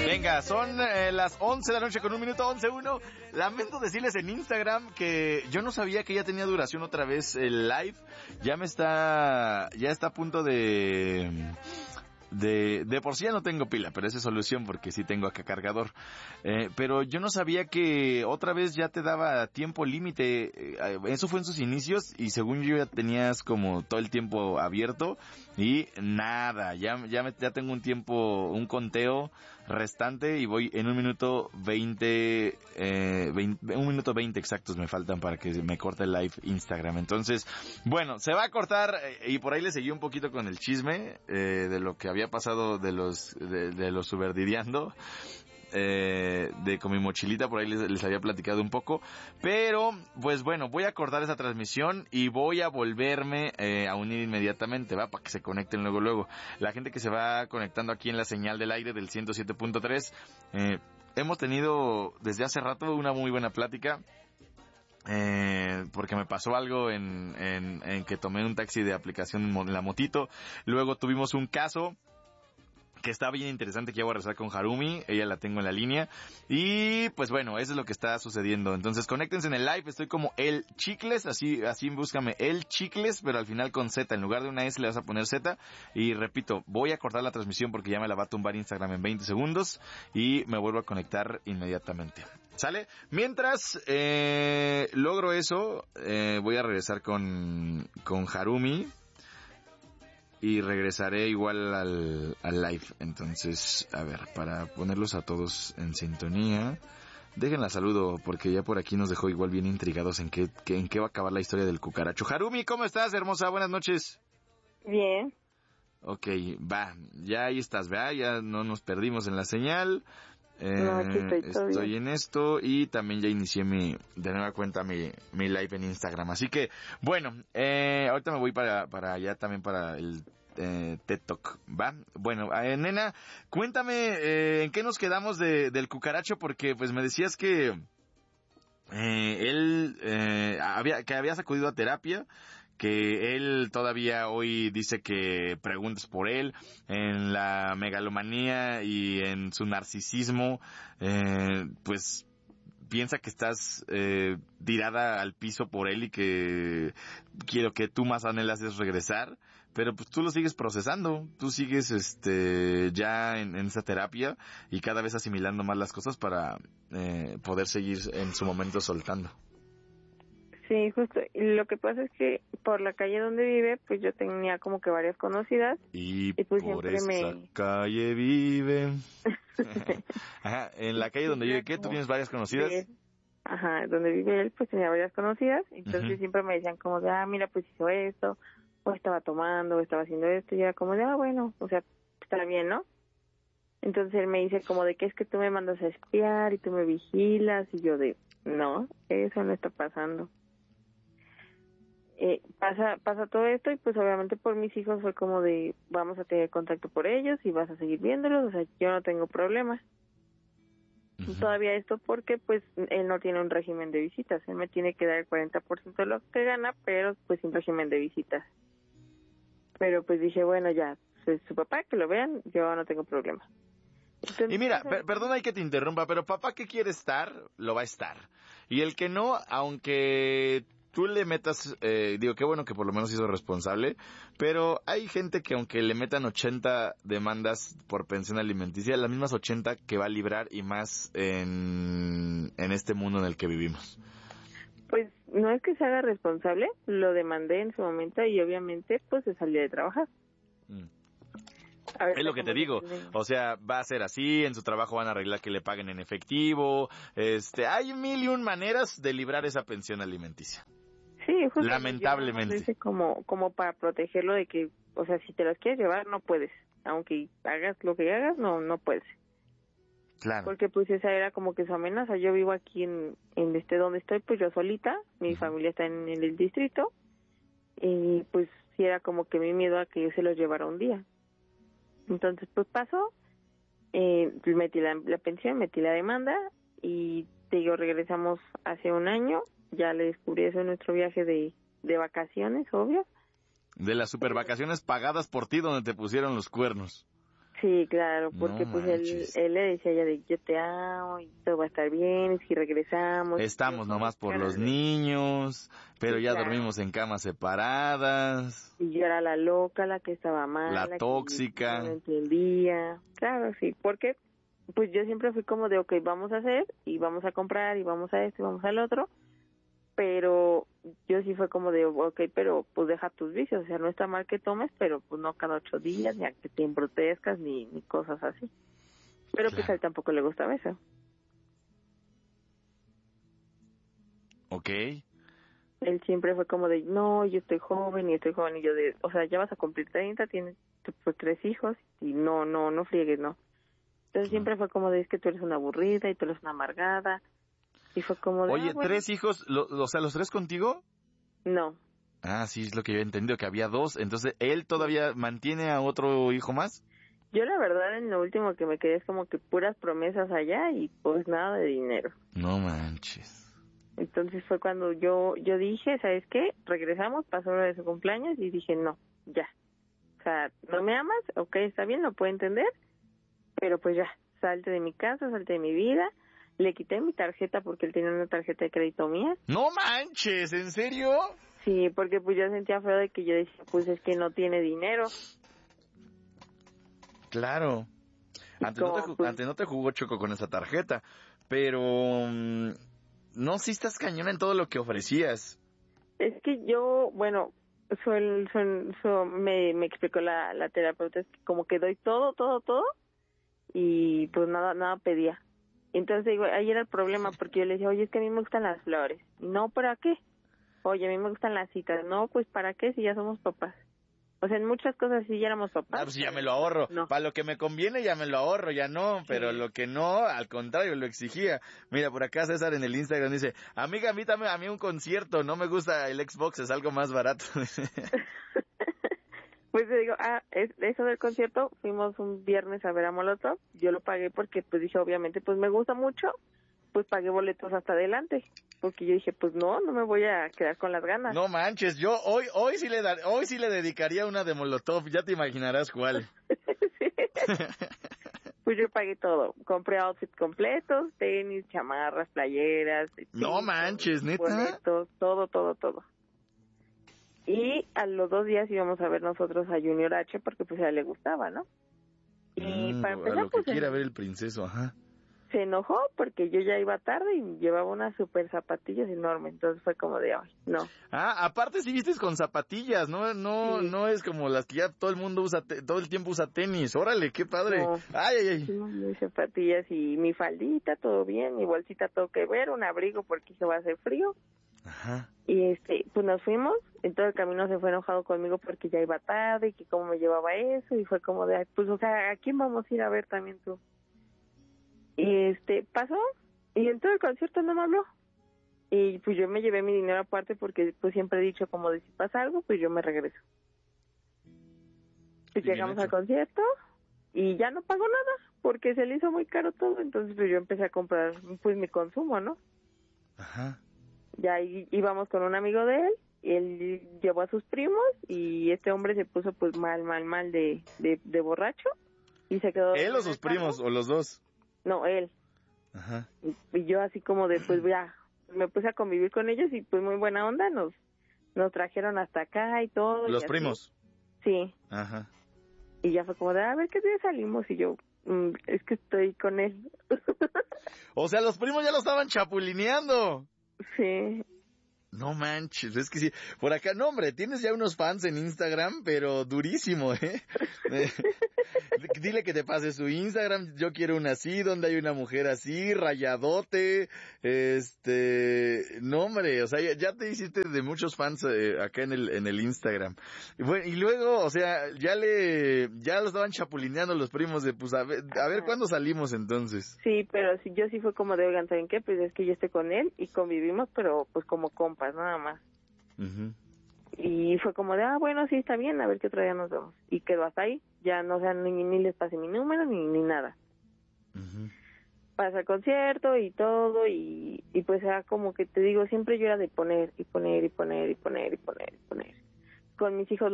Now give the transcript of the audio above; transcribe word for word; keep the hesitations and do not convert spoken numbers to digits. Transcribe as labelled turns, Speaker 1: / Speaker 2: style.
Speaker 1: Venga, son eh, las once de la noche con un minuto, once uno. Lamento decirles en Instagram que yo no sabía que ya tenía duración otra vez el live. Ya me está, ya está a punto de... De, de por sí ya no tengo pila, pero esa es solución porque sí tengo acá cargador. Eh, pero yo no sabía que otra vez ya te daba tiempo límite. Eh, eso fue en sus inicios y según yo ya tenías como todo el tiempo abierto y nada, ya, ya, me, ya tengo un tiempo, un conteo restante y voy en un minuto veinte, eh, veinte, un minuto veinte exactos me faltan para que me corte el live Instagram. Entonces, bueno, se va a cortar eh, y por ahí le seguí un poquito con el chisme eh, de lo que había había pasado de los de, de los Suberdideando, eh, de con mi mochilita, por ahí les, les había platicado un poco, pero pues bueno, voy a cortar esa transmisión y voy a volverme eh, a unir inmediatamente, va, para que se conecten luego luego. La gente que se va conectando aquí en la señal del aire del ciento siete punto tres, eh, hemos tenido desde hace rato una muy buena plática. Eh, porque me pasó algo en, en, en que tomé un taxi de aplicación en la motito. Luego tuvimos un caso que está bien interesante que ya voy a rezar con Harumi, ella la tengo en la línea, y pues bueno, eso es lo que está sucediendo. Entonces conéctense en el live, estoy como El Chicles, así, así búscame El Chicles, pero al final con Z, en lugar de una S le vas a poner Z, y repito, voy a cortar la transmisión porque ya me la va a tumbar Instagram en veinte segundos, y me vuelvo a conectar inmediatamente. ¿Sale? Mientras eh, logro eso, eh, voy a regresar con, con Harumi, y regresaré igual al, al live. Entonces, a ver, para ponerlos a todos en sintonía, déjenla saludo porque ya por aquí nos dejó igual bien intrigados en qué, que, en qué va a acabar la historia del cucaracho. Harumi, ¿cómo estás, hermosa? Buenas noches.
Speaker 2: Bien.
Speaker 1: Ok, va, ya ahí estás, ¿verdad? Ya no nos perdimos en la señal. Eh,
Speaker 2: no, aquí estoy, todo
Speaker 1: estoy
Speaker 2: bien.
Speaker 1: en esto y también ya inicié mi, de nueva cuenta mi, mi live en Instagram. Así que, bueno, eh, ahorita me voy para, para allá también para el eh, TED Talk, ¿va? Bueno, eh, nena, cuéntame eh, en qué nos quedamos de, del cucaracho porque pues me decías que eh, él eh, había, que habías acudido a terapia, que él todavía hoy dice que preguntes por él, en la megalomanía y en su narcisismo, eh, pues piensa que estás eh, tirada al piso por él y que quiero que tú más anhelas es regresar, pero pues tú lo sigues procesando, tú sigues este ya en, en esa terapia y cada vez asimilando más las cosas para eh, poder seguir en su momento soltando.
Speaker 2: Sí, justo. Y lo que pasa es que por la calle donde vive, pues yo tenía como que varias conocidas.
Speaker 1: Y,
Speaker 2: y pues
Speaker 1: por
Speaker 2: siempre
Speaker 1: esa
Speaker 2: me...
Speaker 1: calle vive. Ajá, en la calle donde vive, ¿qué? ¿Tú tienes varias conocidas?
Speaker 2: Sí. Ajá, donde vive él, pues tenía varias conocidas. Entonces
Speaker 1: Uh-huh.
Speaker 2: siempre me decían como de, ah, mira, pues hizo esto, o estaba tomando, o estaba haciendo esto. Y era como de, ah, bueno, o sea, está bien, ¿no? Entonces él me dice como de que es que tú me mandas a espiar y tú me vigilas. Y yo de, no, eso no está pasando. Eh, pasa pasa todo esto y pues obviamente por mis hijos fue como de vamos a tener contacto por ellos y vas a seguir viéndolos, o sea, yo no tengo problema. Uh-huh. Todavía esto porque pues él no tiene un régimen de visitas, él me tiene que dar el cuarenta por ciento de lo que gana, pero pues sin régimen de visitas. Pero pues dije, bueno, ya, pues, su papá, que lo vean, yo no tengo problema.
Speaker 1: Entonces, y mira, per- perdona y que te interrumpa, pero papá que quiere estar, lo va a estar. Y el que no, aunque tú le metas, eh, digo, qué bueno que por lo menos hizo responsable, pero hay gente que aunque le metan ochenta demandas por pensión alimenticia, las mismas ochenta que va a librar y más en, en este mundo en el que vivimos.
Speaker 2: Pues no es que se haga responsable, lo demandé en su momento y obviamente pues se salió de trabajar.
Speaker 1: Mm. Es lo que te digo, o sea, va a ser así, en su trabajo van a arreglar que le paguen en efectivo, este, hay mil y un maneras de librar esa pensión alimenticia.
Speaker 2: Sí, justo.
Speaker 1: Lamentablemente.
Speaker 2: Yo lo hice como, como para protegerlo de que, o sea, si te los quieres llevar no puedes, aunque hagas lo que hagas, no, no puedes.
Speaker 1: Claro.
Speaker 2: Porque pues esa era como que su amenaza. Yo vivo aquí en, en este donde estoy, pues yo solita, mi uh-huh. familia está en, en el distrito, y pues sí era como que mi miedo a que yo se los llevara un día. Entonces, pues pasó, eh, metí la, la pensión, metí la demanda y te digo, regresamos hace un año, ya le descubrí eso en nuestro viaje de, de vacaciones, obvio.
Speaker 1: De las super vacaciones pagadas por ti donde te pusieron los cuernos.
Speaker 2: Sí, claro, porque
Speaker 1: No
Speaker 2: pues él,
Speaker 1: manches.
Speaker 2: él le decía ya de yo te amo y todo va a estar bien, y si regresamos.
Speaker 1: Estamos
Speaker 2: yo,
Speaker 1: nomás por
Speaker 2: cara
Speaker 1: los
Speaker 2: de-
Speaker 1: niños, pero
Speaker 2: Sí,
Speaker 1: ya
Speaker 2: claro.
Speaker 1: dormimos en camas separadas,
Speaker 2: Y yo era la loca, la que estaba
Speaker 1: la
Speaker 2: mal, la que no
Speaker 1: tóxica.
Speaker 2: entendía. Claro, sí, porque pues yo siempre fui como de, ok, vamos a hacer y vamos a comprar y vamos a esto y vamos al otro, pero yo sí fue como de, ok, pero pues deja tus vicios, o sea, no está mal que tomes, pero pues no cada ocho días, ni a que te embrutezcas, ni, ni cosas así. Pero pues a
Speaker 1: Claro.
Speaker 2: él tampoco le gustaba eso.
Speaker 1: Ok.
Speaker 2: Él siempre fue como de, no, yo estoy joven y estoy joven, y yo de, o sea, ya vas a cumplir treinta, tienes pues tres hijos, y no, no, no friegues, no. Entonces
Speaker 1: Claro.
Speaker 2: siempre fue como de, es que tú eres una aburrida y tú eres una amargada, y fue como de, ah,
Speaker 1: Oye,
Speaker 2: bueno,
Speaker 1: ¿tres hijos? Lo- o sea, ¿los tres contigo?
Speaker 2: no.
Speaker 1: Ah, sí, es lo que yo he entendido, que había dos. Entonces, ¿él
Speaker 2: Sí.
Speaker 1: todavía mantiene a otro hijo más?
Speaker 2: Yo la verdad en lo último que me quedé es como que puras promesas allá y pues nada de dinero.
Speaker 1: No manches.
Speaker 2: Entonces fue cuando yo yo dije, ¿sabes qué? Regresamos, pasó hora de su cumpleaños y dije, no, ya. O sea, ¿no me amas? Ok, está bien, lo puedo entender, pero pues ya, salte de mi casa, salte de mi vida. Le quité mi tarjeta porque él tenía una tarjeta de crédito mía.
Speaker 1: No manches, ¿en serio?
Speaker 2: Sí, porque pues yo sentía feo de que yo decía, pues es que no tiene dinero.
Speaker 1: Claro.
Speaker 2: Y
Speaker 1: Antes no te,
Speaker 2: como
Speaker 1: ju-
Speaker 2: pues
Speaker 1: antes no te jugó Choco con esa tarjeta, pero mm, no, sí estás cañona en todo lo que ofrecías.
Speaker 2: es que yo, bueno, son, son, son- me, me explicó la, la terapeuta, es que como que doy todo, todo, todo y pues nada, nada pedía. Entonces digo, ahí era el problema porque yo le decía, oye, es que a mí me gustan las flores. No, ¿para qué? Oye, a mí me gustan las citas. No, pues ¿para qué si ya somos papás? O sea, en muchas cosas sí ya éramos
Speaker 1: Ah,
Speaker 2: papás,
Speaker 1: pues ya
Speaker 2: pero
Speaker 1: me
Speaker 2: en
Speaker 1: lo
Speaker 2: otras
Speaker 1: ahorro.
Speaker 2: no.
Speaker 1: Para lo que me conviene ya me lo ahorro, ya no. Pero
Speaker 2: Sí.
Speaker 1: lo que no, al contrario, lo exigía. Mira, por acá César en el Instagram dice, amiga, invítame a mí un concierto. No me gusta el Xbox, es algo más barato.
Speaker 2: Pues te digo, ah, es, eso del concierto, fuimos un viernes a ver a Molotov, yo lo pagué porque pues dije, obviamente, pues me gusta mucho, pues pagué boletos hasta adelante, porque yo dije, pues no, no me voy a quedar con las ganas.
Speaker 1: No manches, yo hoy hoy sí le dar, hoy sí le dedicaría una de Molotov, ya te imaginarás cuál.
Speaker 2: Sí. Pues yo pagué todo, compré outfits completos, tenis, chamarras, playeras,
Speaker 1: No
Speaker 2: cintos,
Speaker 1: manches, ¿neta?
Speaker 2: boletos, todo, todo, todo. Y a los dos días íbamos a ver nosotros a Junior H porque pues a él le gustaba, ¿no? Y
Speaker 1: Mm,
Speaker 2: para
Speaker 1: a
Speaker 2: empezar,
Speaker 1: lo que
Speaker 2: pues
Speaker 1: quiera ver
Speaker 2: él
Speaker 1: el princeso, ajá.
Speaker 2: se enojó porque yo ya iba tarde y llevaba unas super zapatillas enormes, entonces fue como de, ay, no.
Speaker 1: Ah, aparte sí vistes con zapatillas, no, no,
Speaker 2: Sí,
Speaker 1: no es como las que ya todo el mundo usa, te- todo el tiempo usa tenis. Órale, qué padre.
Speaker 2: no,
Speaker 1: Ay, ay, ay.
Speaker 2: sí, mis zapatillas y mi faldita, todo bien, mi bolsita, todo que ver, un abrigo porque se va a hacer frío.
Speaker 1: Ajá.
Speaker 2: Y este, pues nos fuimos, en todo el camino se fue enojado conmigo porque ya iba tarde y que cómo me llevaba eso, y fue como de, "Ay, pues o sea, ¿a quién vamos a ir a ver también tú?" Y este, pasó, y en todo el concierto no me habló. Y pues yo me llevé mi dinero aparte porque pues siempre he dicho como de si pasa algo, pues yo me regreso. Pues
Speaker 1: Sí, bien
Speaker 2: llegamos al
Speaker 1: hecho.
Speaker 2: concierto y ya no pagó nada porque se le hizo muy caro todo, entonces pues yo empecé a comprar pues mi consumo, ¿no?
Speaker 1: Ajá.
Speaker 2: Ya í- íbamos con un amigo de él, y él llevó a sus primos y este hombre se puso pues mal, mal, mal de, de, de borracho y se quedó
Speaker 1: ¿Él
Speaker 2: dormido
Speaker 1: o
Speaker 2: en
Speaker 1: sus
Speaker 2: el carro.
Speaker 1: primos o los dos?
Speaker 2: No, él.
Speaker 1: Ajá.
Speaker 2: Y, y yo así como de pues ya, me puse a convivir con ellos y pues muy buena onda, nos nos trajeron hasta acá y todo y
Speaker 1: Los
Speaker 2: así.
Speaker 1: primos.
Speaker 2: Sí,
Speaker 1: Ajá.
Speaker 2: y ya fue como de, a ver, ¿qué día salimos? Y yo, "Mm, es que estoy con él."
Speaker 1: O sea, los primos ya lo estaban chapulineando.
Speaker 2: Sí,
Speaker 1: No manches, es que sí. Por acá, no, hombre, tienes ya unos fans en Instagram, pero durísimo, ¿eh? Eh, Dile que te pase su Instagram. Yo quiero una así, donde hay una mujer así, rayadote. Este, no, hombre, o sea, ya, ya te hiciste de muchos fans eh, acá en el en el Instagram. Y, bueno, y luego, o sea, ya le, ya lo estaban chapulineando los primos de, pues, a ver, a ver
Speaker 2: ajá.
Speaker 1: cuándo salimos entonces.
Speaker 2: Sí, pero sí, yo sí fue como de, oigan, ¿saben qué? Pues es que yo estoy con él y convivimos, pero pues como compas, nada más.
Speaker 1: Ujú.
Speaker 2: Y fue como de, ah, bueno, sí, está bien, a ver qué otro día nos vemos. Y quedó hasta ahí, ya no, o sea, ni, ni les pasé mi número ni, ni nada.
Speaker 1: Ujú.
Speaker 2: Pasa el concierto y todo, y, y pues era como que te digo, siempre yo era de poner y poner y poner y poner y poner y poner. Con mis hijos